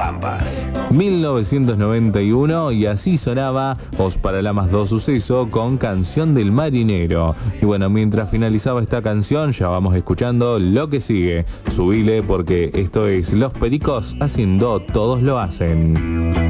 ambas. 1991, y así sonaba Os Paralamas do Suceso con Canción del Marinero. Y bueno, mientras finalizaba esta canción, ya vamos escuchando lo que sigue. Subile porque esto es Los Pericos haciendo Todos lo hacen.